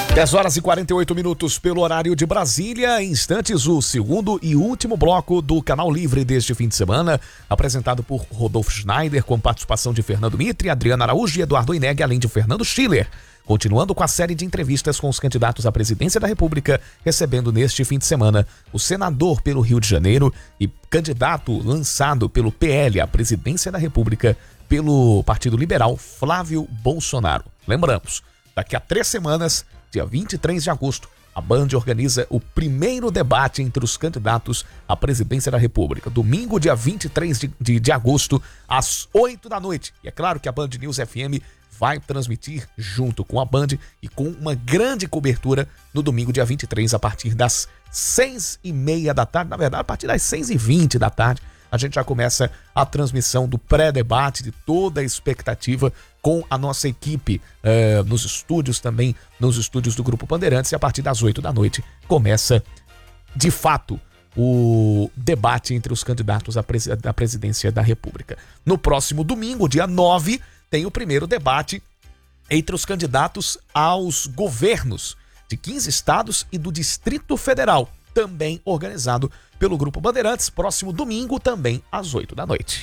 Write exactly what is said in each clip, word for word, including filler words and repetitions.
dez horas e quarenta e oito minutos pelo horário de Brasília. Em instantes, o segundo e último bloco do Canal Livre deste fim de semana, apresentado por Rodolfo Schneider, com participação de Fernando Mitre, Adriana Araújo e Eduardo Ineg, além de Fernando Schiller. Continuando com a série de entrevistas com os candidatos à presidência da República, recebendo neste fim de semana o senador pelo Rio de Janeiro e candidato lançado pelo P L à presidência da República pelo Partido Liberal, Flávio Bolsonaro. Lembramos, daqui a três semanas, dia vinte e três de agosto, a Band organiza o primeiro debate entre os candidatos à presidência da República. Domingo, dia vinte e três de, de, de agosto, às oito da noite. E é claro que a Band News F M vai transmitir junto com a Band e com uma grande cobertura no domingo, dia vinte e três, a partir das seis e meia da tarde. Na verdade, a partir das seis e vinte da tarde, a gente já começa a transmissão do pré-debate, de toda a expectativa, com a nossa equipe uh, nos estúdios também, nos estúdios do Grupo Bandeirantes. E a partir das oito da noite começa, de fato, o debate entre os candidatos à, pres- à presidência da República. No próximo domingo, dia nove, tem o primeiro debate entre os candidatos aos governos de quinze estados e do Distrito Federal, também organizado pelo Grupo Bandeirantes, próximo domingo, também às oito da noite.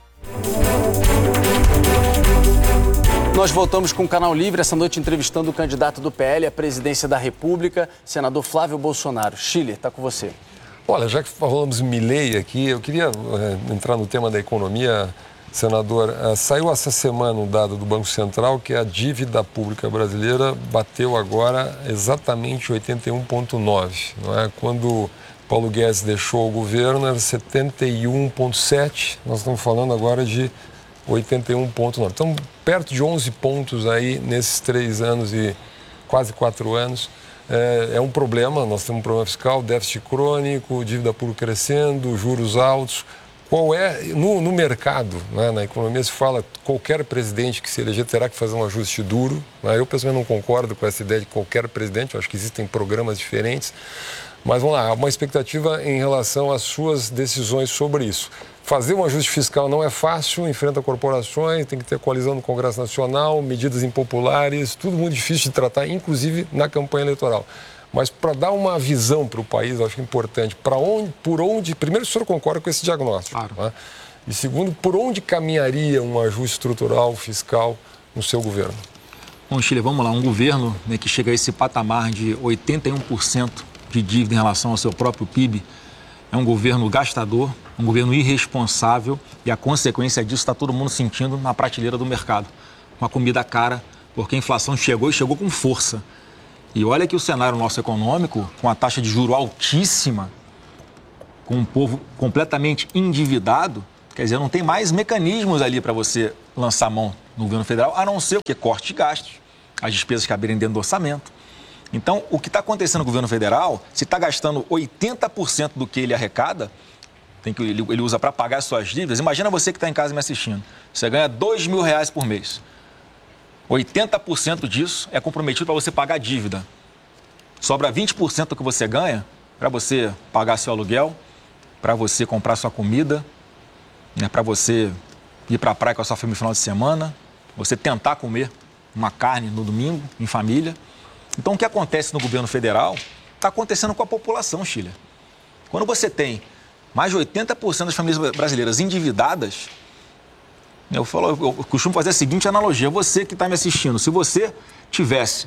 Nós voltamos com o Canal Livre, essa noite entrevistando o candidato do P L à presidência da República, senador Flávio Bolsonaro. Schiller, está com você. Olha, já que falamos Milei aqui, eu queria é, entrar no tema da economia. Senador, uh, saiu essa semana um dado do Banco Central que a dívida pública brasileira bateu agora exatamente oitenta e um vírgula nove. Não é? Quando Paulo Guedes deixou o governo era setenta e um vírgula sete, nós estamos falando agora de oitenta e um vírgula nove. Então, perto de onze pontos aí nesses três anos e quase quatro anos. É, é um problema, nós temos um problema fiscal, déficit crônico, dívida pública crescendo, juros altos. Qual é, no, no mercado, né, na economia se fala que qualquer presidente que se eleger terá que fazer um ajuste duro. Né? Eu, pessoalmente, não concordo com essa ideia de qualquer presidente, eu acho que existem programas diferentes. Mas vamos lá, há uma expectativa em relação às suas decisões sobre isso. Fazer um ajuste fiscal não é fácil, enfrenta corporações, tem que ter coalizão no Congresso Nacional, medidas impopulares, tudo muito difícil de tratar, inclusive na campanha eleitoral. Mas para dar uma visão para o país, eu acho importante, para onde, por onde, primeiro, o senhor concorda com esse diagnóstico, claro. Né? E segundo, por onde caminharia um ajuste estrutural, fiscal no seu governo? Bom, Schiller, vamos lá, um governo, né, que chega a esse patamar de oitenta e um por cento de dívida em relação ao seu próprio P I B, é um governo gastador, um governo irresponsável e a consequência disso está todo mundo sentindo na prateleira do mercado, com a comida cara, porque a inflação chegou e chegou com força. E olha que o cenário nosso econômico, com a taxa de juros altíssima, com um povo completamente endividado, quer dizer, não tem mais mecanismos ali para você lançar mão no governo federal, a não ser o que corte de gastos, as despesas caberem dentro do orçamento. Então, o que está acontecendo no governo federal, se está gastando oitenta por cento do que ele arrecada, tem que ele, ele usa para pagar as suas dívidas, imagina você que está em casa me assistindo, você ganha dois mil reais por mês. oitenta por cento disso é comprometido para você pagar a dívida. Sobra vinte por cento do que você ganha para você pagar seu aluguel, para você comprar sua comida, né, para você ir para a praia com a sua família no final de semana, você tentar comer uma carne no domingo, em família. Então, o que acontece no governo federal está acontecendo com a população, Schiller. Quando você tem mais de oitenta por cento das famílias brasileiras endividadas, Eu, falo, eu costumo fazer a seguinte analogia. Você que está me assistindo, se você tivesse,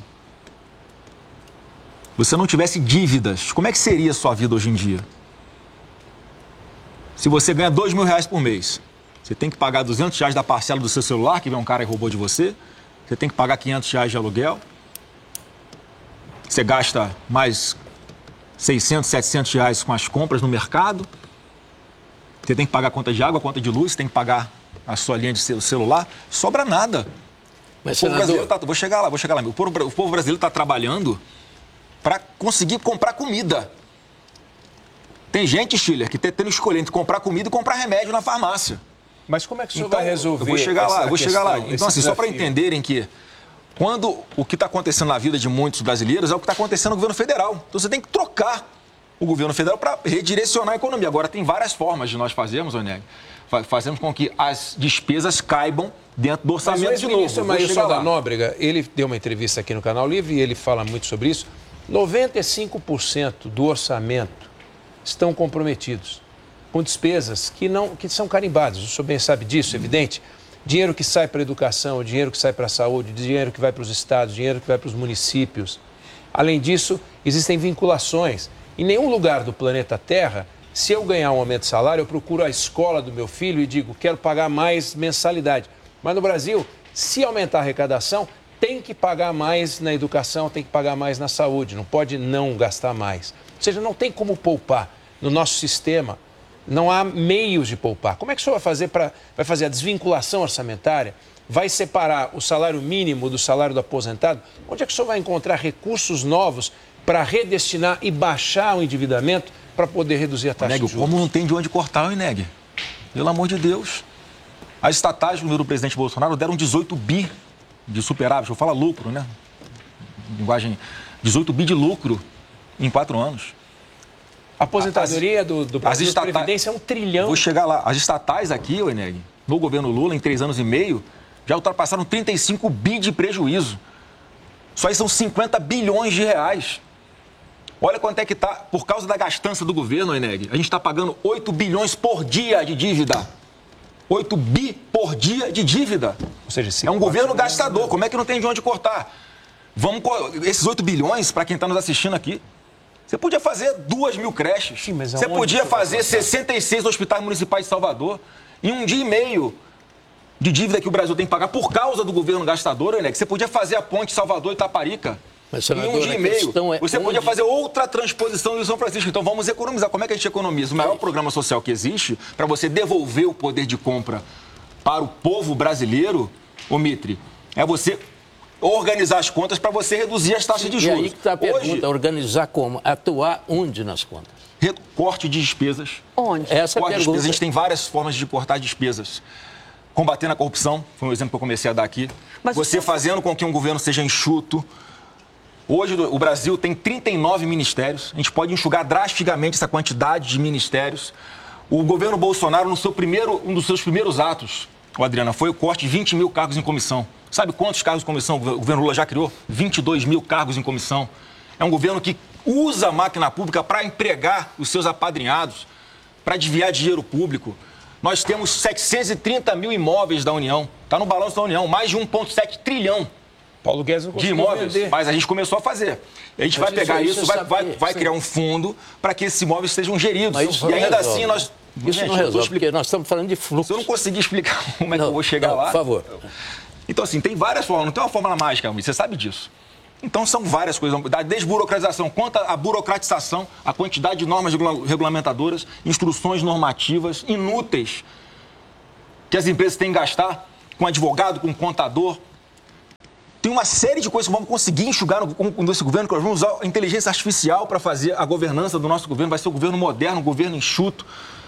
você não tivesse dívidas, como é que seria a sua vida hoje em dia? Se você ganha dois mil reais por mês, você tem que pagar duzentos reais da parcela do seu celular, que vem um cara e roubou de você, você tem que pagar quinhentos reais de aluguel, você gasta mais seiscentos, setecentos reais com as compras no mercado, você tem que pagar a conta de água, a conta de luz, você tem que pagar a sua linha de celular, sobra nada. Mas, o povo brasileiro tá, vou chegar lá, vou chegar lá. O povo, o povo brasileiro está trabalhando para conseguir comprar comida. Tem gente, Schiller, que está tendo que escolher entre comprar comida e comprar remédio na farmácia. Mas como é que o senhor então, vai resolver? Eu vou chegar lá, eu vou questão, chegar lá. Então, assim, desafio. só para entenderem que quando o que está acontecendo na vida de muitos brasileiros é o que está acontecendo no governo federal. Então, você tem que trocar o governo federal para redirecionar a economia. Agora, tem várias formas de nós fazermos, Oneg, fazemos com que as despesas caibam dentro do orçamento de novo. Mas o ministro da Nóbrega, ele deu uma entrevista aqui no Canal Livre e ele fala muito sobre isso. noventa e cinco por cento do orçamento estão comprometidos com despesas que, não, que são carimbadas. O senhor bem sabe disso, evidente. Dinheiro que sai para a educação, dinheiro que sai para a saúde, dinheiro que vai para os estados, dinheiro que vai para os municípios. Além disso, existem vinculações. Em nenhum lugar do planeta Terra, se eu ganhar um aumento de salário, eu procuro a escola do meu filho e digo, quero pagar mais mensalidade. Mas no Brasil, se aumentar a arrecadação, tem que pagar mais na educação, tem que pagar mais na saúde, não pode não gastar mais. Ou seja, não tem como poupar no nosso sistema, não há meios de poupar. Como é que o senhor vai fazer para vai fazer a desvinculação orçamentária? Vai separar o salário mínimo do salário do aposentado? Onde é que o senhor vai encontrar recursos novos para redestinar e baixar o endividamento para poder reduzir a taxa Ineg, de juros? Como não tem de onde cortar o Ineg? Pelo amor de Deus. As estatais do governo do presidente Bolsonaro deram dezoito bi de superávit, eu falo lucro, né? Linguagem, dezoito bi de lucro em quatro anos. A aposentadoria as, do, do Brasil de Previdência é um trilhão. Vou chegar lá. As estatais aqui, Ineg, no governo Lula, em três anos e meio, já ultrapassaram trinta e cinco bi de prejuízo. Só aí são cinquenta bilhões de reais. Olha quanto é que está, por causa da gastança do governo, Ineg, a gente está pagando oito bilhões por dia de dívida. oito bi por dia de dívida. Ou seja, é um governo gastador. Como é que não tem de onde cortar? Vamos, esses oito bilhões, para quem está nos assistindo aqui, você podia fazer duas mil creches. Sim, mas você podia fazer sessenta e seis hospitais municipais de Salvador em um dia e meio de dívida que o Brasil tem que pagar por causa do governo gastador, Ineg. Você podia fazer a ponte Salvador-Itaparica. Mas, senador, em um dia e meio, é você onde... podia fazer outra transposição do São Francisco. Então, vamos economizar. Como é que a gente economiza? O maior programa social que existe para você devolver o poder de compra para o povo brasileiro, ô Mitre, é você organizar as contas para você reduzir as taxas de juros. E aí que está a pergunta, Hoje, organizar como? Atuar onde nas contas? Corte de despesas. Onde? Essa corte é a de pergunta. despesas. A gente tem várias formas de cortar despesas. Combatendo a corrupção, foi um exemplo que eu comecei a dar aqui. Mas você você... fazendo com que um governo seja enxuto. Hoje o Brasil tem trinta e nove ministérios. A gente pode enxugar drasticamente essa quantidade de ministérios. O governo Bolsonaro, no seu primeiro, um dos seus primeiros atos, Adriana, foi o corte de vinte mil cargos em comissão. Sabe quantos cargos em comissão o governo Lula já criou? vinte e dois mil cargos em comissão. É um governo que usa a máquina pública para empregar os seus apadrinhados, para desviar dinheiro público. Nós temos setecentos e trinta mil imóveis da União. Está no balanço da União, mais de um vírgula sete trilhão. Paulo Guedes não de imóveis, vender. Mas a gente começou a fazer. A gente mas vai pegar isso, isso vai, vai, vai criar um fundo para que esses imóveis sejam geridos. Mas isso e ainda resolve. assim nós... Isso gente, não resolve, porque nós estamos falando de fluxo. Se eu não conseguir explicar como é que não, eu vou chegar não, lá... Por favor. Então, assim, tem várias formas, não tem uma fórmula mágica, você sabe disso. Então, são várias coisas, da desburocratização, quanto à burocratização, a quantidade de normas regulamentadoras, instruções normativas inúteis que as empresas têm que gastar com advogado, com contador. Tem uma série de coisas que vamos conseguir enxugar no, nesse governo, que nós vamos usar a inteligência artificial para fazer a governança do nosso governo. Vai ser um governo moderno, um governo enxuto.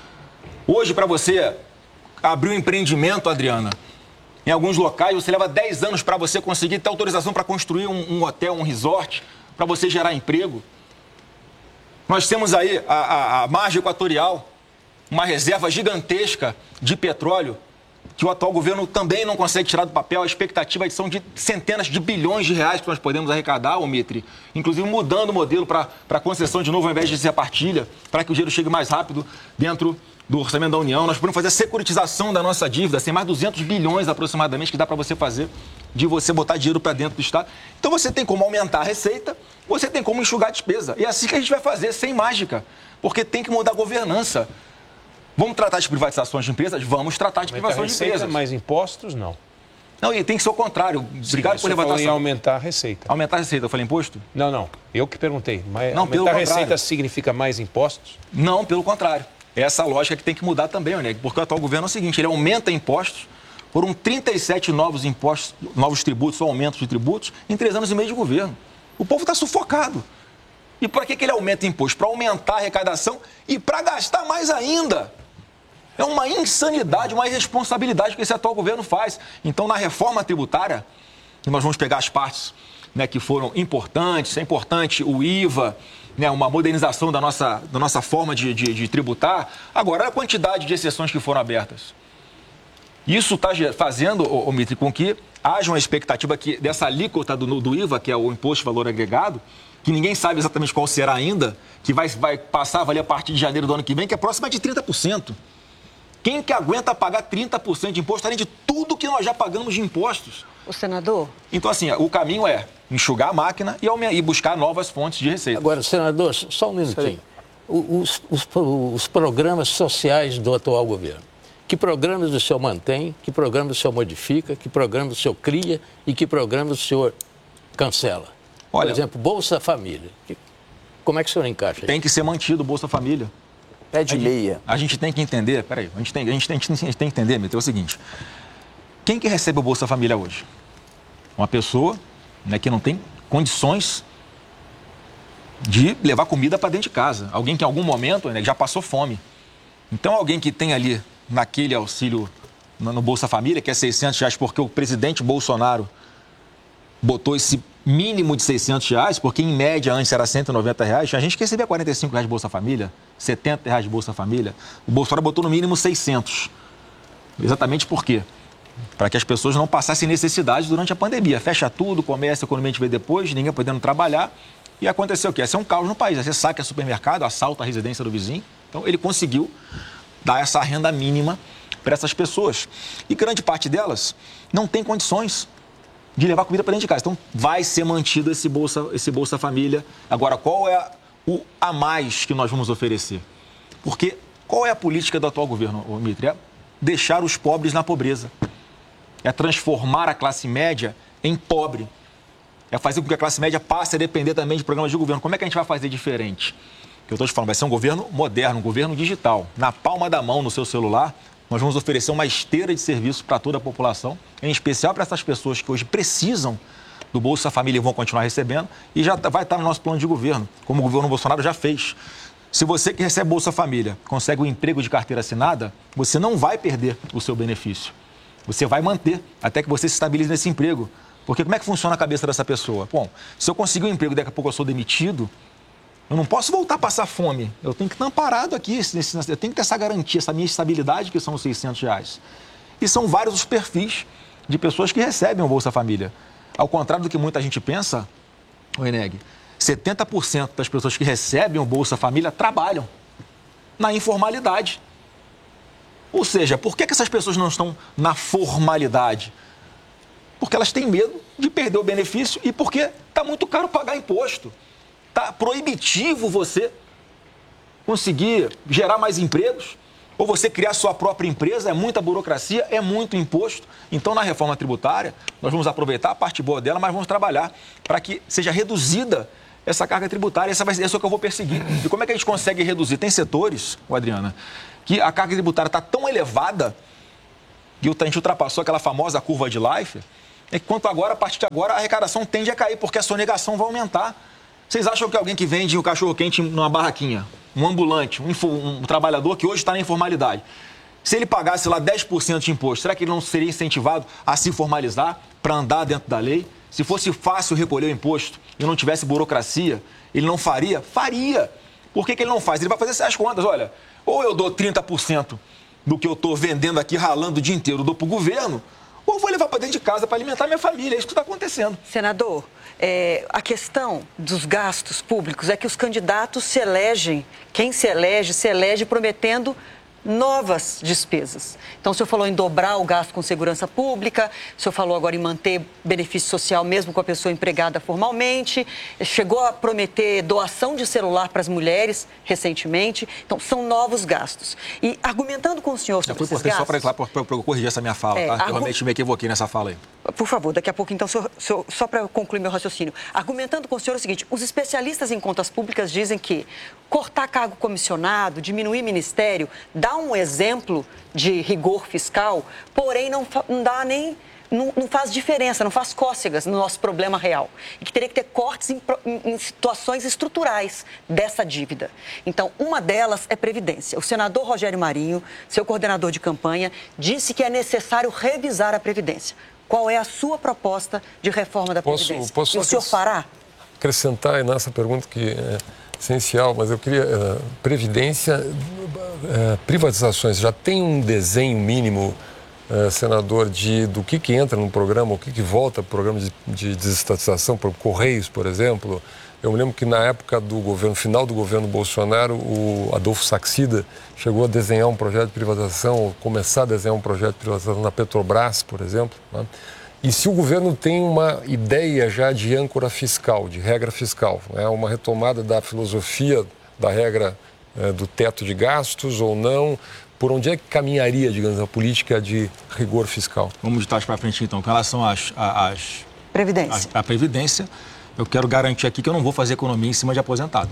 Hoje, para você abrir um empreendimento, Adriana, em alguns locais, você leva dez anos para você conseguir ter autorização para construir um, um hotel, um resort, para você gerar emprego. Nós temos aí a, a, a margem equatorial, uma reserva gigantesca de petróleo, que o atual governo também não consegue tirar do papel. A expectativa são de centenas de bilhões de reais que nós podemos arrecadar, ô Mitre, inclusive mudando o modelo para a concessão de novo, ao invés de ser a partilha, para que o dinheiro chegue mais rápido dentro do orçamento da União. Nós podemos fazer a securitização da nossa dívida, tem mais duzentos bilhões aproximadamente que dá para você fazer, de você botar dinheiro para dentro do Estado. Então você tem como aumentar a receita, você tem como enxugar a despesa. E é assim que a gente vai fazer, sem mágica, porque tem que mudar a governança. Vamos tratar de privatizações de empresas? Vamos tratar de privatizações de empresas. Mais impostos, não. Não, e tem que ser o contrário. Obrigado Sim, por levantar essa... aumentar a receita. Aumentar a receita, eu falei imposto? Não, não. Eu que perguntei. Mas não, aumentar a receita significa mais impostos? Não, pelo contrário. Essa lógica que tem que mudar também, Oneg, porque o atual governo é o seguinte, ele aumenta impostos, foram trinta e sete novos impostos, novos tributos ou aumentos de tributos em três anos e meio de governo. O povo está sufocado. E para que, que ele aumenta imposto? Para aumentar a arrecadação e para gastar mais ainda. É uma insanidade, uma irresponsabilidade que esse atual governo faz. Então, na reforma tributária, e nós vamos pegar as partes né, que foram importantes. É importante o I V A, né, uma modernização da nossa, da nossa forma de, de, de tributar. Agora, a quantidade de exceções que foram abertas. Isso está fazendo, ô, ô, Mitri, com que haja uma expectativa que dessa alíquota do, do I V A, que é o Imposto de Valor Agregado, que ninguém sabe exatamente qual será ainda, que vai, vai passar a valer a partir de janeiro do ano que vem, que é próxima de trinta por cento. Quem que aguenta pagar trinta por cento de imposto, além de tudo que nós já pagamos de impostos? O senador? Então, assim, o caminho é enxugar a máquina e, e buscar novas fontes de receita. Agora, senador, só um minutinho. Os, os, os programas sociais do atual governo. Que programas o senhor mantém, que programas o senhor modifica, que programas o senhor cria e que programas o senhor cancela? Olha, por exemplo, Bolsa Família. Como é que o senhor encaixa aí? Tem que ser mantido o Bolsa Família. Pé de meia. A gente tem que entender, peraí, a gente tem, a gente tem, a gente tem que entender, Mitri, é o seguinte. Quem que recebe o Bolsa Família hoje? Uma pessoa, né, que não tem condições de levar comida para dentro de casa. Alguém que em algum momento, né, já passou fome. Então, alguém que tem ali naquele auxílio no Bolsa Família, que é seiscentos reais, porque o presidente Bolsonaro botou esse mínimo de seiscentos reais, porque em média antes era cento e noventa reais, a gente que recebia quarenta e cinco reais de Bolsa Família, setenta reais de Bolsa Família, o Bolsonaro botou no mínimo seiscentos. Exatamente por quê? Para que as pessoas não passassem necessidade durante a pandemia. Fecha tudo, comércio, a economia a gente vê depois, ninguém podendo trabalhar. E aconteceu o quê? Esse é um caos no país. Você saca supermercado, assalta a residência do vizinho. Então, ele conseguiu dar essa renda mínima para essas pessoas. E grande parte delas não tem condições de levar comida para dentro de casa. Então, vai ser mantido esse Bolsa, esse Bolsa Família. Agora, qual é o a mais que nós vamos oferecer? Porque qual é a política do atual governo, Mitri? É deixar os pobres na pobreza. É transformar a classe média em pobre. É fazer com que a classe média passe a depender também de programas de governo. Como é que a gente vai fazer diferente? O que eu estou te falando, vai ser um governo moderno, um governo digital. Na palma da mão, no seu celular, nós vamos oferecer uma esteira de serviços para toda a população, em especial para essas pessoas que hoje precisam do Bolsa Família e vão continuar recebendo, e já vai estar no nosso plano de governo, como o governo Bolsonaro já fez. Se você que recebe Bolsa Família consegue um emprego de carteira assinada, você não vai perder o seu benefício. Você vai manter até que você se estabilize nesse emprego. Porque como é que funciona a cabeça dessa pessoa? Bom, se eu conseguir um emprego e daqui a pouco eu sou demitido, eu não posso voltar a passar fome. Eu tenho que estar amparado aqui, eu tenho que ter essa garantia, essa minha estabilidade, que são os seiscentos reais. E são vários os perfis de pessoas que recebem o Bolsa Família. Ao contrário do que muita gente pensa, o Eneg, setenta por cento das pessoas que recebem o Bolsa Família trabalham na informalidade. Ou seja, por que que essas pessoas não estão na formalidade? Porque elas têm medo de perder o benefício e porque está muito caro pagar imposto. Está proibitivo você conseguir gerar mais empregos ou você criar sua própria empresa, é muita burocracia, é muito imposto. Então, na reforma tributária, nós vamos aproveitar a parte boa dela, mas vamos trabalhar para que seja reduzida essa carga tributária. Essa vai ser isso que eu vou perseguir. E como é que a gente consegue reduzir? Tem setores, Adriana, que a carga tributária está tão elevada que a gente ultrapassou aquela famosa curva de Life, é que quanto agora, a partir de agora, a arrecadação tende a cair, porque a sonegação vai aumentar. Vocês acham que alguém que vende o cachorro-quente numa barraquinha, um ambulante, um, info, um trabalhador que hoje está na informalidade, se ele pagasse lá dez por cento de imposto, será que ele não seria incentivado a se formalizar para andar dentro da lei? Se fosse fácil recolher o imposto e não tivesse burocracia, ele não faria? Faria. Por que que ele não faz? Ele vai fazer essas contas, olha, ou eu dou trinta por cento do que eu estou vendendo aqui, ralando o dia inteiro, eu dou para o governo, ou eu vou levar para dentro de casa para alimentar minha família. É isso que está acontecendo. Senador, é, a questão dos gastos públicos é que os candidatos se elegem, quem se elege, se elege prometendo novas despesas. Então, o senhor falou em dobrar o gasto com segurança pública, o senhor falou agora em manter benefício social mesmo com a pessoa empregada formalmente, chegou a prometer doação de celular para as mulheres recentemente. Então, são novos gastos. E argumentando com o senhor sobre esses gastos... Só para lá, para eu corrigir essa minha fala, é, tá? Eu argu... realmente me equivoquei nessa fala aí. Por favor, daqui a pouco, então, senhor, senhor, só para concluir meu raciocínio. Argumentando com o senhor o seguinte, os especialistas em contas públicas dizem que cortar cargo comissionado, diminuir ministério, dá um exemplo de rigor fiscal, porém não, não dá nem... Não, não faz diferença, não faz cócegas no nosso problema real. E que teria que ter cortes em, em, em situações estruturais dessa dívida. Então, uma delas é Previdência. O senador Rogério Marinho, seu coordenador de campanha, disse que é necessário revisar a Previdência. Qual é a sua proposta de reforma da Posso- Previdência? posso e o senhor acres- fará? Acrescentar nessa pergunta que é essencial, mas eu queria... Uh, Previdência, uh, privatizações, já tem um desenho mínimo, uh, senador, de, do que, que entra no programa, o que, que volta para o programa de, de desestatização, para o Correios, por exemplo? Eu me lembro que na época do governo, final do governo Bolsonaro, o Adolfo Saxida chegou a desenhar um projeto de privatização, ou começar a desenhar um projeto de privatização na Petrobras, por exemplo, né? E se o governo tem uma ideia já de âncora fiscal, de regra fiscal, né? Uma retomada da filosofia da regra eh, do teto de gastos ou não, por onde é que caminharia, digamos, a política de rigor fiscal? Vamos de trás para frente, então. Com relação às, às, Previdência. à, à Previdência, eu quero garantir aqui que eu não vou fazer economia em cima de aposentado.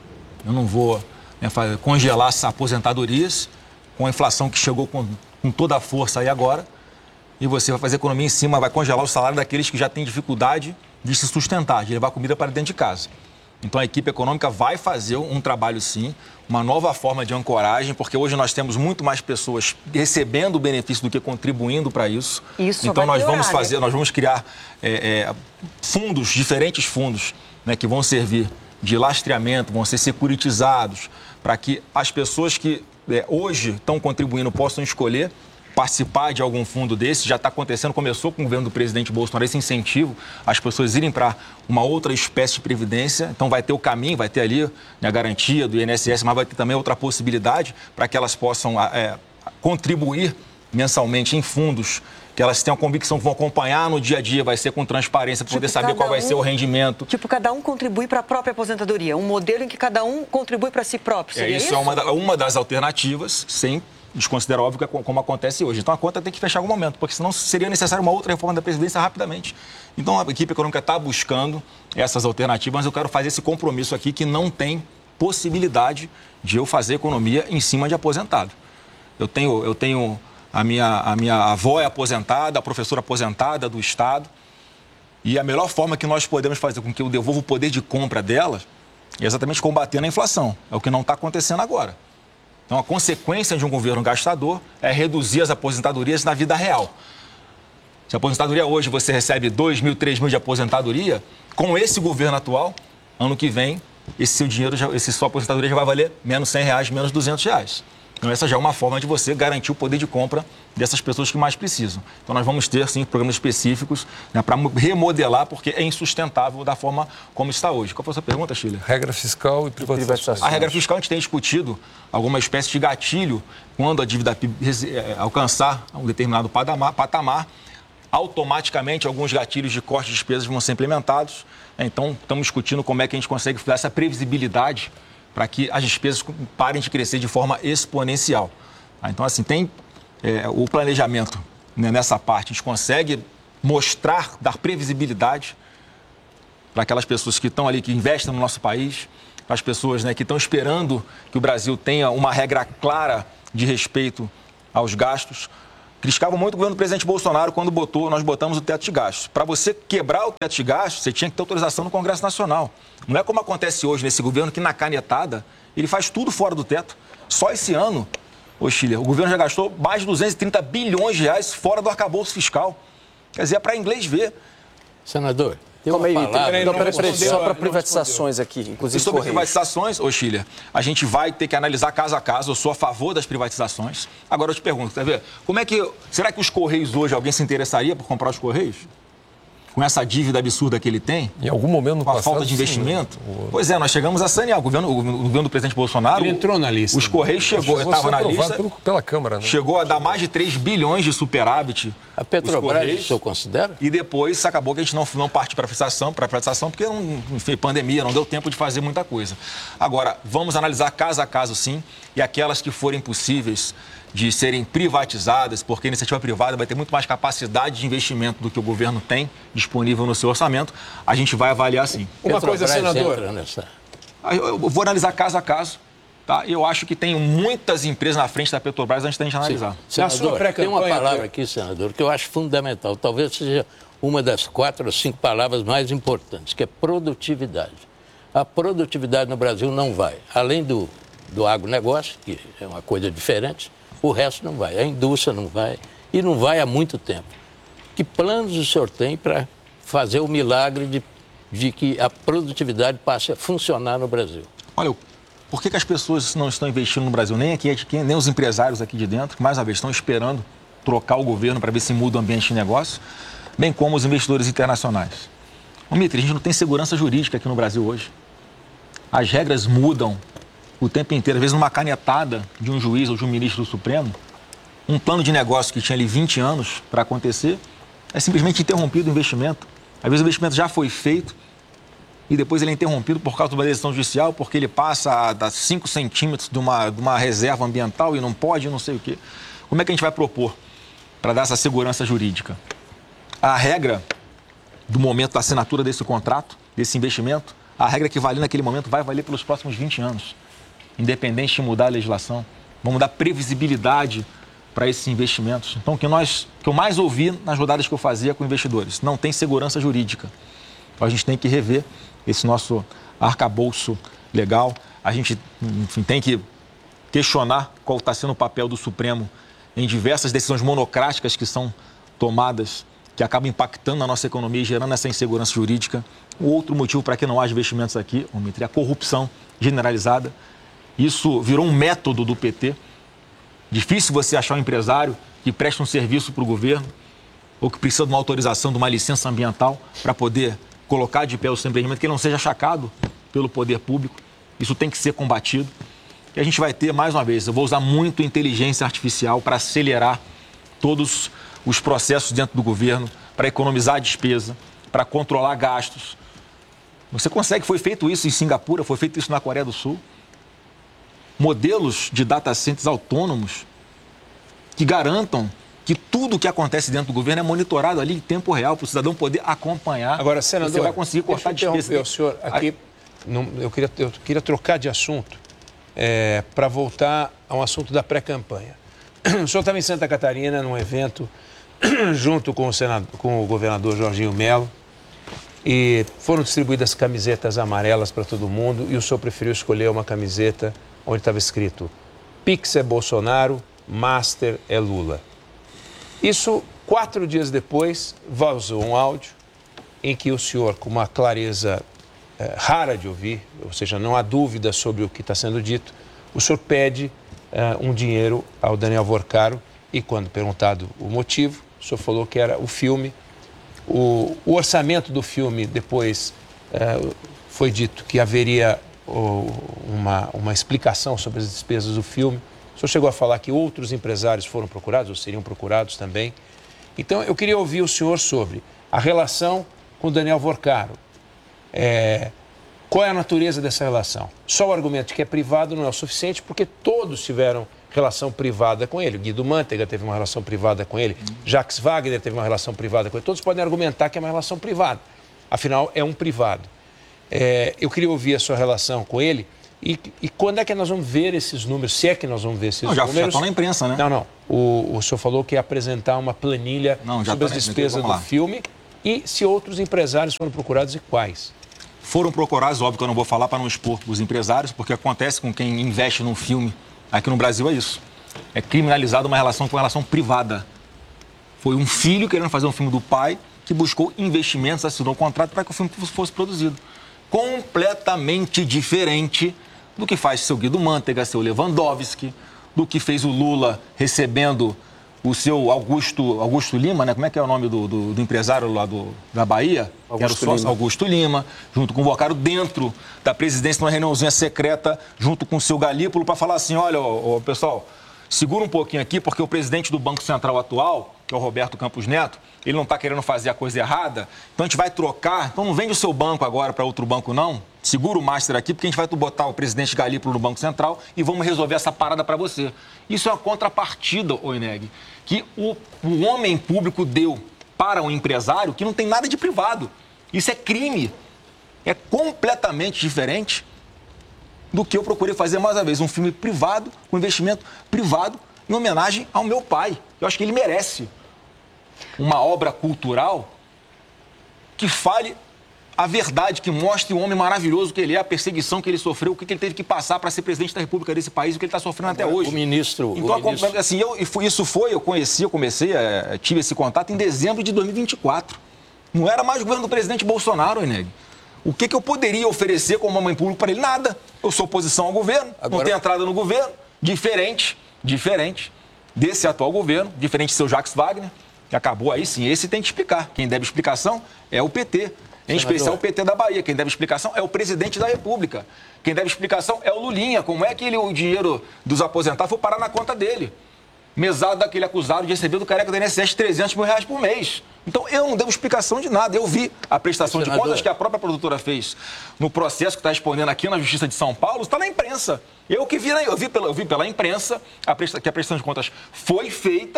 Eu não vou, né, fazer, congelar essas aposentadorias com a inflação que chegou com, com toda a força aí agora. E você vai fazer economia em cima, vai congelar o salário daqueles que já têm dificuldade de se sustentar, de levar comida para dentro de casa. Então a equipe econômica vai fazer um trabalho sim, uma nova forma de ancoragem, porque hoje nós temos muito mais pessoas recebendo o benefício do que contribuindo para isso. Isso então vai nós vamos piorar, fazer, né? nós vamos criar é, é, fundos, diferentes fundos, né, que vão servir de lastreamento, vão ser securitizados, para que as pessoas que é, hoje estão contribuindo possam escolher participar de algum fundo desse. Já está acontecendo, começou com o governo do presidente Bolsonaro esse incentivo as pessoas irem para uma outra espécie de previdência. Então vai ter o caminho, vai ter ali, né, a garantia do I N S S, mas vai ter também outra possibilidade para que elas possam é, contribuir mensalmente em fundos que elas tenham a convicção que vão acompanhar no dia a dia, vai ser com transparência, para poder Tipo, saber qual vai cada ser o um- rendimento. Tipo, cada um contribui para a própria aposentadoria. Um modelo em que cada um contribui para si próprio. É, Seria isso, isso? é uma, da- uma das alternativas, sem desconsiderar, óbvio, que é co- como acontece hoje. Então a conta tem que fechar em algum momento, porque senão seria necessário uma outra reforma da Previdência rapidamente. Então a equipe econômica está buscando essas alternativas, mas eu quero fazer esse compromisso aqui que não tem possibilidade de eu fazer economia em cima de aposentado. Eu tenho, eu tenho a, minha, a minha avó é aposentada, a professora aposentada do Estado, e a melhor forma que nós podemos fazer com que eu devolva o poder de compra dela é exatamente combatendo a inflação. É o que não está acontecendo agora. Então, a consequência de um governo gastador é reduzir as aposentadorias na vida real. Se a aposentadoria hoje você recebe dois mil, três mil de aposentadoria, com esse governo atual, ano que vem, esse seu dinheiro, já, esse sua aposentadoria já vai valer menos cem reais, menos duzentos reais. Então, essa já é uma forma de você garantir o poder de compra dessas pessoas que mais precisam. Então, nós vamos ter, sim, programas específicos, né, para remodelar, porque é insustentável da forma como está hoje. Qual foi a sua pergunta, Sheila? Regra fiscal e privatização. A regra fiscal, a gente tem discutido alguma espécie de gatilho quando a dívida P I B eh, alcançar um determinado patamar, patamar, automaticamente alguns gatilhos de corte de despesas vão ser implementados. Então, estamos discutindo como é que a gente consegue dar essa previsibilidade para que as despesas parem de crescer de forma exponencial. Então, assim, tem é, o planejamento, né, nessa parte, a gente consegue mostrar, dar previsibilidade para aquelas pessoas que estão ali, que investem no nosso país, para as pessoas, né, que estão esperando que o Brasil tenha uma regra clara de respeito aos gastos. Criticavam muito o governo do presidente Bolsonaro quando botou, nós botamos o teto de gastos. Para você quebrar o teto de gastos, você tinha que ter autorização no Congresso Nacional. Não é como acontece hoje nesse governo, que na canetada ele faz tudo fora do teto. Só esse ano, ô Chile, o governo já gastou mais de duzentos e trinta bilhões de reais fora do arcabouço fiscal. Quer dizer, é para inglês ver. Senador, tem Calma uma aí, palavra... tem- não, peraí, peraí, respondeu, só não para privatizações aqui, E inclusive sobre Correios. privatizações, ô Chile, a gente vai ter que analisar caso a caso. Eu sou a favor das privatizações. Agora eu te pergunto, quer ver? Como é que. Será que os Correios hoje, alguém se interessaria por comprar os Correios? Com essa dívida absurda que ele tem? Em algum momento no Com a passado, falta de sim, investimento? né? Pois é, nós chegamos a sanear. O governo, o governo do presidente Bolsonaro. Ele entrou na lista. Os Correios chegou, Chegou a estava ser na aprovado lista. pelo- pela Câmara, né? Chegou a dar mais de três bilhões de superávit. A os Petrobras, Correios. o senhor considera? E depois acabou que a gente não, não partiu para a privatização, para privatização, porque não, enfim, pandemia, não deu tempo de fazer muita coisa. Agora, vamos analisar caso a caso, sim, e aquelas que forem possíveis de serem privatizadas, porque a iniciativa privada vai ter muito mais capacidade de investimento do que o governo tem disponível no seu orçamento, a gente vai avaliar, sim. Uma Petrobras coisa, senador. entra nessa... Eu vou analisar caso a caso, tá? Eu acho que tem muitas empresas na frente da Petrobras antes da gente analisar. Na sua Senador, tem uma pré-campanha, palavra aqui, senador, que eu acho fundamental. Talvez seja uma das quatro ou cinco palavras mais importantes, que é produtividade. A produtividade no Brasil não vai. Além do, do agronegócio, que é uma coisa diferente, o resto não vai. A indústria não vai. E não vai há muito tempo. Que planos o senhor tem para fazer o milagre de, de que a produtividade passe a funcionar no Brasil? Olha, por que, que as pessoas não estão investindo no Brasil? Nem aqui, nem os empresários aqui de dentro, que mais uma vez estão esperando trocar o governo para ver se muda o ambiente de negócio, bem como os investidores internacionais. Ô, Mitri, a gente não tem segurança jurídica aqui no Brasil hoje. As regras mudam o tempo inteiro. Às vezes, numa canetada de um juiz ou de um ministro do Supremo, um plano de negócio que tinha ali vinte anos para acontecer, é simplesmente interrompido o investimento. Às vezes o investimento já foi feito e depois ele é interrompido por causa de uma decisão judicial, porque ele passa a dar cinco centímetros de uma, de uma reserva ambiental e não pode, não sei o quê. Como é que a gente vai propor para dar essa segurança jurídica? A regra do momento da assinatura desse contrato, desse investimento, a regra que valia naquele momento vai valer pelos próximos vinte anos, independente de mudar a legislação. Vamos dar previsibilidade para esses investimentos. Então, o que, nós, que eu mais ouvi nas rodadas que eu fazia com investidores, não tem segurança jurídica. Então, a gente tem que rever esse nosso arcabouço legal. A gente, enfim, tem que questionar qual está sendo o papel do Supremo em diversas decisões monocráticas que são tomadas, que acabam impactando na nossa economia e gerando essa insegurança jurídica. O outro motivo para que não haja investimentos aqui, é a corrupção generalizada. Isso virou um método do P T. Difícil você achar um empresário que presta um serviço para o governo ou que precisa de uma autorização, de uma licença ambiental para poder colocar de pé o seu empreendimento, que ele não seja achacado pelo poder público. Isso tem que ser combatido. E a gente vai ter, mais uma vez, eu vou usar muito inteligência artificial para acelerar todos os processos dentro do governo, para economizar a despesa, para controlar gastos. Você consegue, foi feito isso em Singapura, foi feito isso na Coreia do Sul. Modelos de data centers autônomos que garantam que tudo o que acontece dentro do governo é monitorado ali em tempo real, para o cidadão poder acompanhar. Agora, senador, você vai conseguir cortar despesas. O senhor aqui, não, eu, queria, eu queria trocar de assunto é, para voltar a um assunto da pré-campanha. O senhor estava em Santa Catarina, num evento, junto com o, senador, com o governador Jorginho Melo, e foram distribuídas camisetas amarelas para todo mundo, e o senhor preferiu escolher uma camiseta onde estava escrito Pix é Bolsonaro, Master é Lula. Isso, quatro dias depois, vazou um áudio em que o senhor, com uma clareza é, rara de ouvir, ou seja, não há dúvida sobre o que está sendo dito, o senhor pede é, um dinheiro ao Daniel Vorcaro e, quando perguntado o motivo, o senhor falou que era o filme. O, o orçamento do filme, depois, é, foi dito que haveria Uma, uma explicação sobre as despesas do filme. O senhor chegou a falar que outros empresários foram procurados, ou seriam procurados também. Então, eu queria ouvir o senhor sobre a relação com o Daniel Vorcaro. É, qual é a natureza dessa relação? Só o argumento de que é privado não é o suficiente, porque todos tiveram relação privada com ele. Guido Mantega teve uma relação privada com ele, Jacques Wagner teve uma relação privada com ele. Todos podem argumentar que é uma relação privada. Afinal, é um privado. É, eu queria ouvir a sua relação com ele e, e quando é que nós vamos ver esses números, se é que nós vamos ver esses não, já, números. Já estão na imprensa, né? Não, não. O, o senhor falou que ia apresentar uma planilha não, sobre as despesas do filme e se outros empresários foram procurados e quais. Foram procurados, óbvio que eu não vou falar para não expor os empresários, porque acontece com quem investe num filme aqui no Brasil é isso. É criminalizada uma relação com uma relação privada. Foi um filho querendo fazer um filme do pai que buscou investimentos, assinou um contrato para que o filme fosse produzido. Completamente diferente do que faz seu Guido Mantega, seu Lewandowski, do que fez o Lula recebendo o seu Augusto, Augusto Lima, né? Como é que é o nome do, do, do empresário lá do, da Bahia? Augusto que era o sócio Lima. Augusto Lima, junto com o Vorcaro, dentro da presidência, numa reuniãozinha secreta, junto com o seu Galípolo, para falar assim, olha, ó, ó, pessoal, segura um pouquinho aqui, porque o presidente do Banco Central atual, que é o Roberto Campos Neto, ele não está querendo fazer a coisa errada, então a gente vai trocar, então não vende o seu banco agora para outro banco não, segura o master aqui, porque a gente vai botar o presidente Galípolo no Banco Central e vamos resolver essa parada para você. Isso é uma contrapartida, Oineg, que o, o homem público deu para um empresário que não tem nada de privado. Isso é crime, é completamente diferente do que eu procurei fazer mais uma vez, um filme privado, com investimento privado, em homenagem ao meu pai. Eu acho que ele merece uma obra cultural que fale a verdade, que mostre o homem maravilhoso que ele é, a perseguição que ele sofreu, o que ele teve que passar para ser presidente da República desse país, o que ele está sofrendo até hoje. O ministro... Então, o ministro... assim, eu, isso foi, eu conheci, eu comecei, é, tive esse contato em dezembro de dois mil e vinte e quatro. Não era mais o governo do presidente Bolsonaro, Eneg. O que, que eu poderia oferecer como homem público para ele? Nada. Eu sou oposição ao governo, Agora... não tenho entrada no governo, diferente, diferente desse atual governo, diferente do seu Jacques Wagner, que acabou aí sim, esse tem que explicar. Quem deve explicação é o P T. Em especial o P T da Bahia. Quem deve explicação é o presidente da República. Quem deve explicação é o Lulinha. Como é que ele, o dinheiro dos aposentados foi parar na conta dele? Mesado daquele acusado de receber do careca do I N S S trezentos mil reais por mês. Então, eu não devo explicação de nada. Eu vi a prestação Senador. de contas que a própria produtora fez no processo que está respondendo aqui na Justiça de São Paulo. Está na imprensa. Eu que vi, eu vi, pela, eu vi pela imprensa a presta, que a prestação de contas foi feita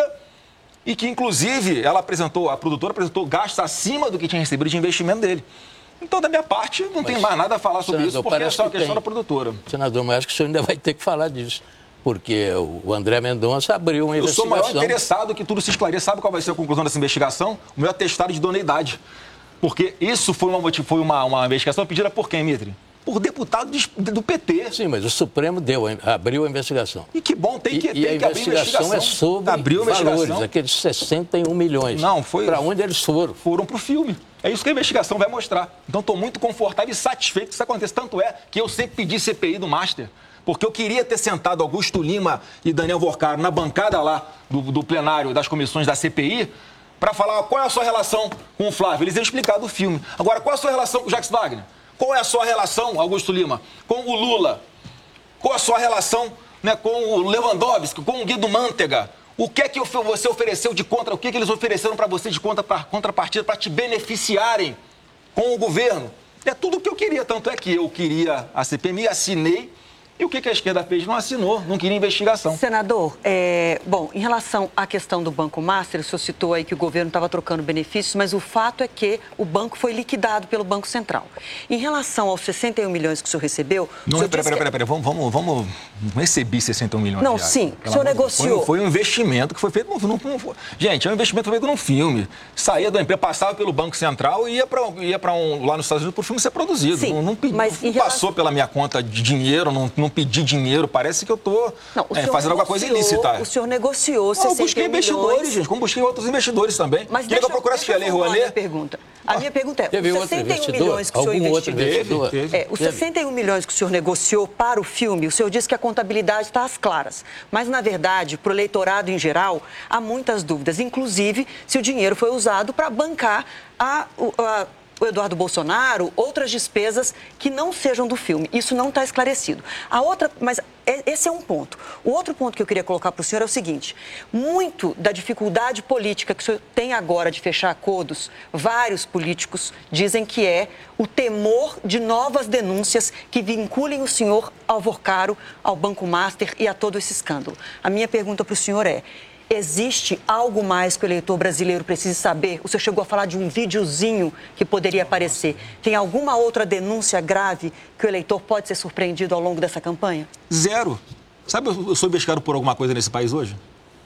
e que, inclusive, ela apresentou, a produtora apresentou gastos acima do que tinha recebido de investimento dele. Então, da minha parte, não mas, tem mais nada a falar sobre senador, isso, porque é só a questão tem... da produtora. Senador, mas acho que o senhor ainda vai ter que falar disso, porque o André Mendonça abriu uma Eu investigação. Eu sou o maior interessado que tudo se esclareça. Sabe qual vai ser a conclusão dessa investigação? O meu atestado de idoneidade. Porque isso foi uma, foi uma, uma investigação pedida por quem, Mitre? Por deputado de, do P T. Sim, mas o Supremo deu, abriu a investigação. E que bom, tem que, e, tem e que a abrir investigação. investigação. é sobre abriu a valores, aqueles sessenta e um milhões. Não, foi... Para onde eles foram? Foram para o filme. É isso que a investigação vai mostrar. Então, estou muito confortável e satisfeito que isso aconteça. Tanto é que eu sempre pedi C P I do Master, porque eu queria ter sentado Augusto Lima e Daniel Vorcaro na bancada lá do, do plenário das comissões da C P I para falar qual é a sua relação com o Flávio. Eles iam explicar do filme. Agora, qual é a sua relação com o Jacques Wagner? Qual é a sua relação, Augusto Lima, com o Lula? Qual é a sua relação, né, com o Lewandowski, com o Guido Mantega? O que é que você ofereceu de contra? O que é que eles ofereceram para você de contrapartida para te beneficiarem com o governo? É tudo o que eu queria. Tanto é que eu queria a C P M I, assinei. E o que a esquerda fez? Não assinou, não queria investigação. Senador, é, bom, em relação à questão do Banco Master, o senhor citou aí que o governo estava trocando benefícios, mas o fato é que o banco foi liquidado pelo Banco Central. Em relação aos sessenta e um milhões que o senhor recebeu... Não, peraí, peraí, peraí, peraí, vamos, vamos, vamos... Não recebi sessenta e um milhões Não, de reais. sim, o senhor negociou... Foi, foi um investimento que foi feito... Não, não, não, gente, é um investimento feito num filme. Saía do emprego, passava pelo Banco Central e ia para ia um, lá nos Estados Unidos para o filme ser produzido. Sim, não não, mas não relação... passou pela minha conta de dinheiro, não, não pedi dinheiro. Parece que eu estou é, fazendo alguma coisa ilícita. O senhor negociou sessenta e um milhões... Eu busquei investidores, gente, como busquei outros investidores também. Mas Queria que eu procurasse a Lei Rouanet. A pergunta. A minha pergunta é, teve os sessenta e um milhões que o senhor investiu... Teve, teve. É, os sessenta e um milhões que o senhor negociou para o filme, o senhor disse que a contabilidade está às claras. Mas, na verdade, para o eleitorado em geral, há muitas dúvidas. Inclusive, se o dinheiro foi usado para bancar a... a o Eduardo Bolsonaro, outras despesas que não sejam do filme. Isso não está esclarecido. A outra, mas esse é um ponto. O outro ponto que eu queria colocar para o senhor é o seguinte: muito da dificuldade política que o senhor tem agora de fechar acordos, vários políticos dizem que é o temor de novas denúncias que vinculem o senhor ao Vorcaro, ao Banco Master e a todo esse escândalo. A minha pergunta para o senhor é: existe algo mais que o eleitor brasileiro precise saber? O senhor chegou a falar de um videozinho que poderia aparecer. Tem alguma outra denúncia grave que o eleitor pode ser surpreendido ao longo dessa campanha? Zero. Sabe, eu sou investigado por alguma coisa nesse país hoje?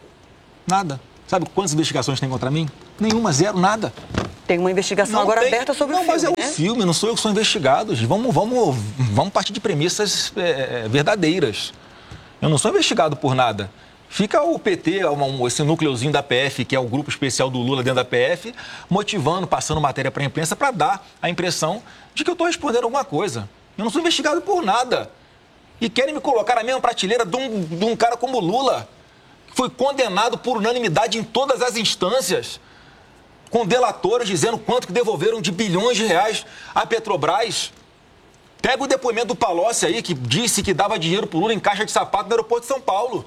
Nada. Sabe quantas investigações tem contra mim? Nenhuma, zero, nada. Tem uma investigação não agora tem... aberta sobre não, o filme, Não, mas é né? um filme, não sou eu que sou investigado. Vamos, vamos, vamos partir de premissas é, verdadeiras. Eu não sou investigado por nada. Fica o P T, esse núcleozinho da P F, que é o grupo especial do Lula dentro da P F, motivando, passando matéria para a imprensa para dar a impressão de que eu estou respondendo alguma coisa. Eu não sou investigado por nada. E querem me colocar na mesma prateleira de um, de um cara como o Lula, que foi condenado por unanimidade em todas as instâncias, com delatores dizendo quanto que devolveram de bilhões de reais à Petrobras. Pega o depoimento do Palocci aí, que disse que dava dinheiro para o Lula em caixa de sapato no aeroporto de São Paulo.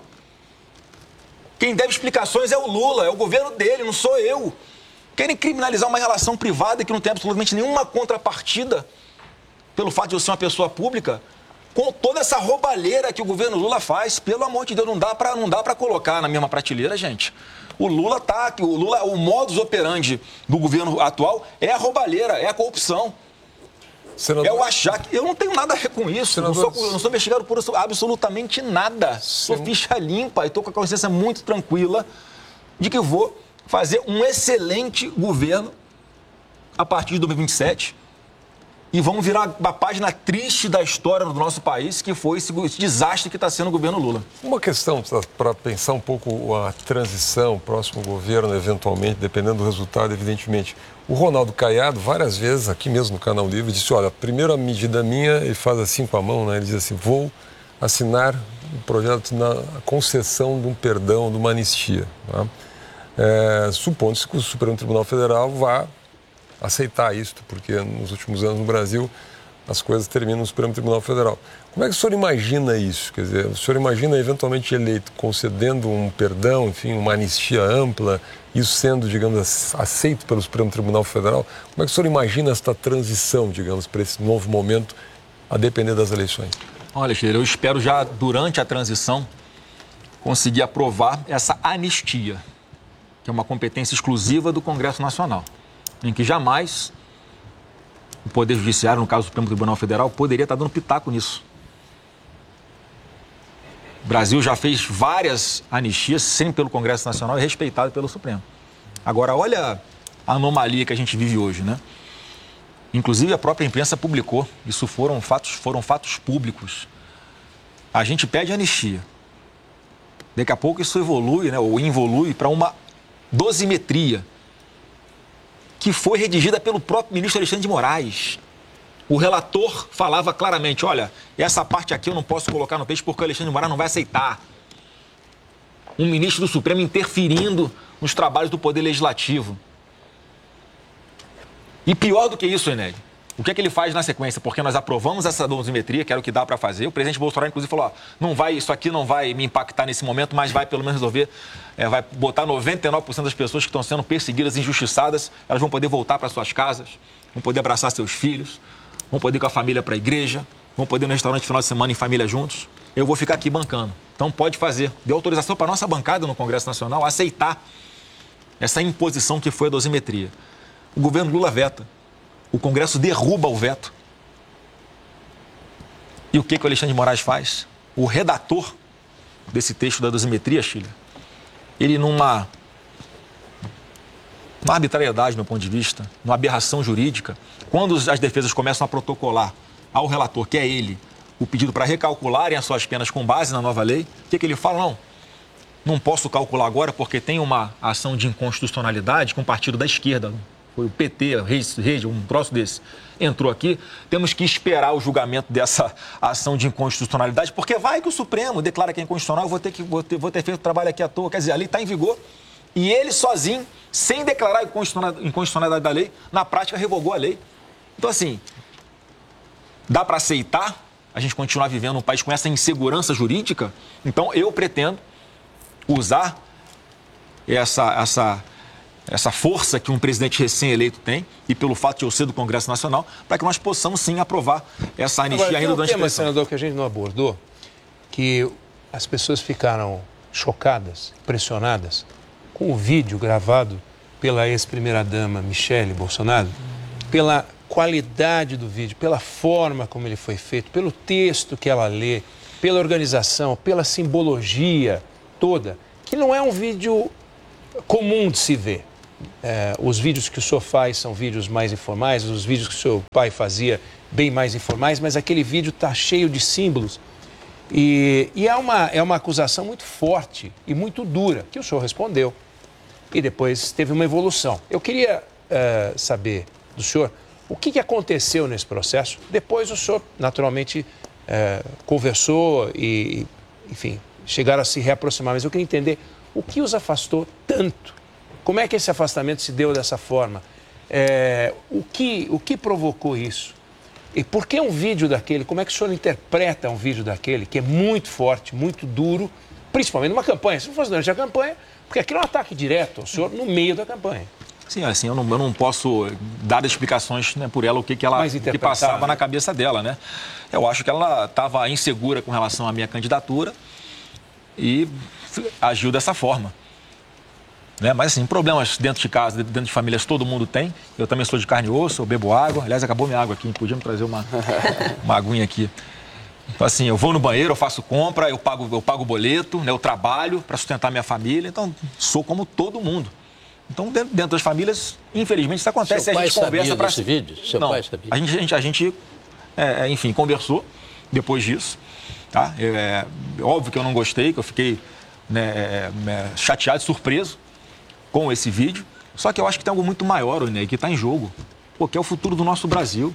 Quem deve explicações é o Lula, é o governo dele, não sou eu. Querem criminalizar uma relação privada que não tem absolutamente nenhuma contrapartida pelo fato de eu ser uma pessoa pública, com toda essa roubalheira que o governo Lula faz. Pelo amor de Deus, não dá para não dá para colocar na mesma prateleira, gente. O Lula tá, o Lula, o modus operandi do governo atual é a roubalheira, é a corrupção. Senador... É o achar que... Eu não tenho nada a ver com isso. Senador... Não, sou, não sou investigado por absolutamente nada. Sen... Sou ficha limpa e estou com a consciência muito tranquila de que eu vou fazer um excelente governo a partir de dois mil e vinte e sete. e vamos virar uma página triste da história do nosso país, que foi esse desastre que está sendo o governo Lula. Uma questão para pensar um pouco a transição, o próximo governo, eventualmente, dependendo do resultado, evidentemente. O Ronaldo Caiado, várias vezes, aqui mesmo no Canal Livre, disse, olha, a primeira medida minha, ele faz assim com a mão, né? Ele diz assim, vou assinar um projeto na concessão de um perdão, de uma anistia. Tá? É, supondo-se que o Supremo Tribunal Federal vá aceitar isto, porque nos últimos anos no Brasil as coisas terminam no Supremo Tribunal Federal. Como é que o senhor imagina isso? Quer dizer, o senhor imagina eventualmente eleito concedendo um perdão, enfim, uma anistia ampla, isso sendo, digamos, aceito pelo Supremo Tribunal Federal? Como é que o senhor imagina esta transição, digamos, para esse novo momento, a depender das eleições? Olha, Sheila, eu espero já durante a transição conseguir aprovar essa anistia, que é uma competência exclusiva do Congresso Nacional, em que jamais o Poder Judiciário, no caso do Supremo Tribunal Federal, poderia estar dando pitaco nisso. O Brasil já fez várias anistias, sempre pelo Congresso Nacional e respeitado pelo Supremo. Agora, olha a anomalia que a gente vive hoje, né? Inclusive, a própria imprensa publicou, isso foram fatos, foram fatos públicos. A gente pede anistia. Daqui a pouco isso evolui, né, ou involui para uma dosimetria, que foi redigida pelo próprio ministro Alexandre de Moraes. O relator falava claramente, olha, essa parte aqui eu não posso colocar no texto porque o Alexandre de Moraes não vai aceitar. Um ministro do Supremo interferindo nos trabalhos do Poder Legislativo. E pior do que isso, Ened, o que é que ele faz na sequência? Porque nós aprovamos essa dosimetria, que era o que dá para fazer. O presidente Bolsonaro, inclusive, falou, ó, não vai, isso aqui não vai me impactar nesse momento, mas vai pelo menos resolver, é, vai botar noventa e nove por cento das pessoas que estão sendo perseguidas, injustiçadas, elas vão poder voltar para suas casas, vão poder abraçar seus filhos, vão poder ir com a família para a igreja, vão poder ir no restaurante no final de semana em família juntos. Eu vou ficar aqui bancando. Então pode fazer. Deu autorização para a nossa bancada no Congresso Nacional aceitar essa imposição que foi a dosimetria. O governo Lula veta. O Congresso derruba o veto. E o que, que o Alexandre de Moraes faz? O redator desse texto da dosimetria, Sheila, ele numa, numa arbitrariedade, do meu ponto de vista, numa aberração jurídica, quando as defesas começam a protocolar ao relator, que é ele, o pedido para recalcularem as suas penas com base na nova lei, o que, que ele fala? Não, não posso calcular agora porque tem uma ação de inconstitucionalidade com o partido da esquerda, foi o P T, Rede, um troço desse, entrou aqui, temos que esperar o julgamento dessa ação de inconstitucionalidade, porque vai que o Supremo declara que é inconstitucional, eu vou ter, que, vou ter, vou ter feito trabalho aqui à toa. Quer dizer, a lei está em vigor e ele sozinho, sem declarar a inconstitucionalidade da lei, na prática revogou a lei. Então, assim, dá para aceitar a gente continuar vivendo num país com essa insegurança jurídica? Então, eu pretendo usar essa... essa essa força que um presidente recém-eleito tem, e pelo fato de eu ser do Congresso Nacional, para que nós possamos, sim, aprovar essa anistia Agora, ainda durante a eleição. eleição. Senador, que a gente não abordou, que as pessoas ficaram chocadas, pressionadas, com o vídeo gravado pela ex-primeira-dama Michele Bolsonaro, pela qualidade do vídeo, pela forma como ele foi feito, pelo texto que ela lê, pela organização, pela simbologia toda, que não é um vídeo comum de se ver. É, os vídeos que o senhor faz são vídeos mais informais, os vídeos que o seu pai fazia bem mais informais, mas aquele vídeo está cheio de símbolos e, e é, uma, é uma acusação muito forte e muito dura, que o senhor respondeu e depois teve uma evolução. Eu queria é, saber do senhor o que, que aconteceu nesse processo. Depois o senhor naturalmente é, conversou e, enfim, chegaram a se reaproximar, mas eu queria entender o que os afastou tanto. Como é que esse afastamento se deu dessa forma? É, o, que, o que provocou isso? E por que um vídeo daquele? Como é que o senhor interpreta um vídeo daquele, que é muito forte, muito duro, principalmente numa campanha? Se não fosse durante a campanha, porque aquilo é um ataque direto ao senhor no meio da campanha. Sim, assim, eu não, eu não posso dar explicações, né, por ela, o que, que ela que passava na cabeça dela, né? Eu acho que ela estava insegura com relação à minha candidatura e agiu dessa forma. Né? Mas, assim, problemas dentro de casa, dentro de famílias, todo mundo tem. Eu também sou de carne e osso, eu bebo água. Aliás, acabou minha água aqui, podia me trazer uma, uma aguinha aqui. Então, assim, eu vou no banheiro, eu faço compra, eu pago, eu pago boleto, né? Eu trabalho para sustentar minha família. Então, sou como todo mundo. Então, dentro, dentro das famílias, infelizmente, isso acontece. Seu a pai gente conversa sabia pra... desse vídeo? Seu Não, pai sabia? a gente, a gente, a gente é, enfim, conversou depois disso. Tá? É, é, óbvio que eu não gostei, que eu fiquei né, é, chateado e surpreso com esse vídeo. Só que eu acho que tem algo muito maior, né, que está em jogo, pô, que é o futuro do nosso Brasil.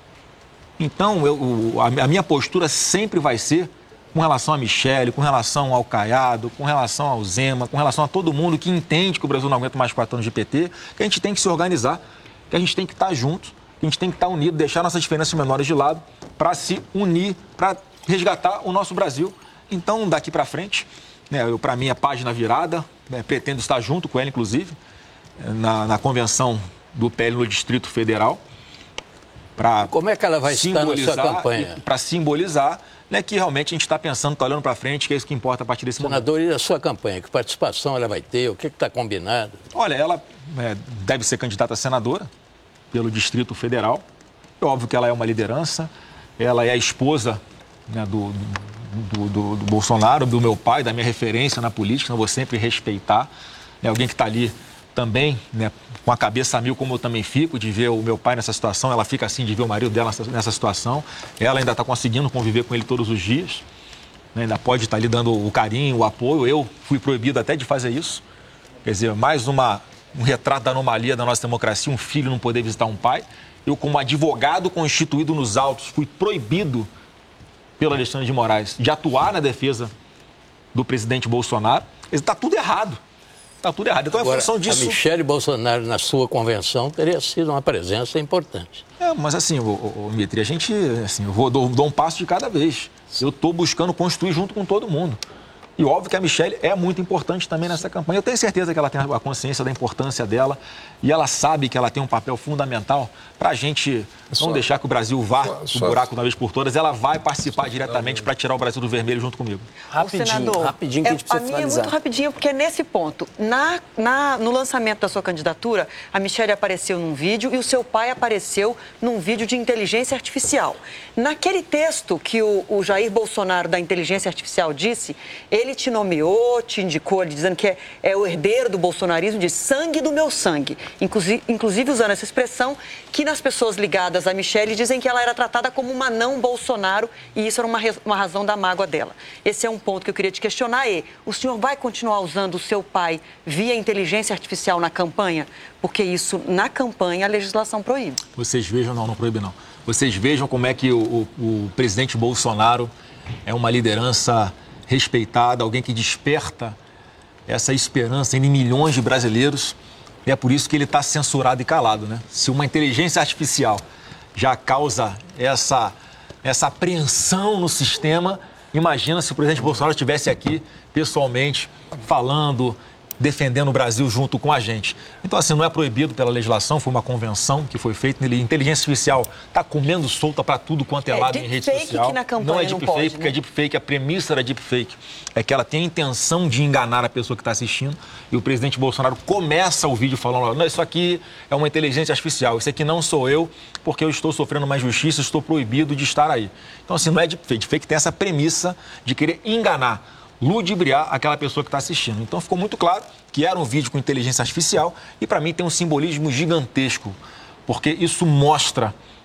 Então, eu, a, a minha postura sempre vai ser com relação a Michele, com relação ao Caiado, com relação ao Zema, com relação a todo mundo que entende que o Brasil não aguenta mais quatro anos de P T, que a gente tem que se organizar, que a gente tem que estar junto, que a gente tem que estar unido, deixar nossas diferenças menores de lado para se unir, para resgatar o nosso Brasil. Então, daqui para frente, né, para mim, a página virada, né, pretendo estar junto com ela, inclusive, na, na convenção do P L no Distrito Federal, para Como é que ela vai estar na sua campanha? Para simbolizar né, que realmente a gente está pensando, está olhando para frente, que é isso que importa a partir desse Senador, momento. e a sua campanha? Que participação ela vai ter? O que está combinado? Olha, ela é, deve ser candidata a senadora pelo Distrito Federal. É óbvio que ela é uma liderança, ela é a esposa né, do, do, do, do Bolsonaro, do meu pai, da minha referência na política, eu vou sempre respeitar. É alguém que está ali também, né, com a cabeça a mil, como eu também fico, de ver o meu pai nessa situação, ela fica assim, de ver o marido dela nessa, nessa situação. Ela ainda está conseguindo conviver com ele todos os dias, né, ainda pode estar ali dando o carinho, o apoio. Eu fui proibido até de fazer isso. Quer dizer, mais uma, um retrato da anomalia da nossa democracia, um filho não poder visitar um pai. Eu, como advogado constituído nos autos, fui proibido pelo Alexandre de Moraes de atuar na defesa do presidente Bolsonaro. Está tudo errado. Está tudo errado. Então, Agora, é função disso... a Michele Bolsonaro, na sua convenção, teria sido uma presença importante. É, mas assim, o, o, Mitri, a gente, assim, eu vou, dou, dou um passo de cada vez. Eu estou buscando construir junto com todo mundo. E óbvio que a Michele é muito importante também nessa campanha. Eu tenho certeza que ela tem a consciência da importância dela e ela sabe que ela tem um papel fundamental para a gente não deixar que o Brasil vá o buraco de uma vez por todas. Ela vai participar diretamente para tirar o Brasil do vermelho junto comigo. Rapidinho, senador, rapidinho que é, a gente precisa a minha finalizar. é muito rapidinho, porque nesse ponto, na, na, no lançamento da sua candidatura, a Michele apareceu num vídeo e o seu pai apareceu num vídeo de inteligência artificial. Naquele texto que o, o Jair Bolsonaro da inteligência artificial disse, ele te nomeou, te indicou, dizendo que é, é o herdeiro do bolsonarismo, de sangue do meu sangue. Inclusive, inclusive usando essa expressão que nas pessoas ligadas a Michele dizem que ela era tratada como uma não Bolsonaro e isso era uma, uma razão da mágoa dela. Esse é um ponto que eu queria te questionar. E o senhor vai continuar usando o seu pai via inteligência artificial na campanha? Porque isso, na campanha, a legislação proíbe. Vocês vejam, não, não proíbe não. Vocês vejam como é que o, o, o presidente Bolsonaro é uma liderança respeitada, alguém que desperta essa esperança em milhões de brasileiros. E é por isso que ele está censurado e calado, né? Se uma inteligência artificial já causa essa, essa apreensão no sistema, imagina se o presidente Bolsonaro estivesse aqui pessoalmente falando, defendendo o Brasil junto com a gente. Então, assim, não é proibido pela legislação, foi uma convenção que foi feita. Inteligência artificial está comendo solta para tudo quanto é, é lado em rede social. Que na campanha não é deepfake, não pode, porque né? é deepfake, a premissa da deepfake é que ela tem a intenção de enganar a pessoa que está assistindo. E o presidente Bolsonaro começa o vídeo falando, não, isso aqui é uma inteligência artificial, isso aqui não sou eu, porque eu estou sofrendo uma injustiça, estou proibido de estar aí. Então, assim, não é deepfake. Deepfake tem essa premissa de querer enganar, ludibriar aquela pessoa que está assistindo. Então ficou muito claro que era um vídeo com inteligência artificial e para mim tem um simbolismo gigantesco, porque isso mostra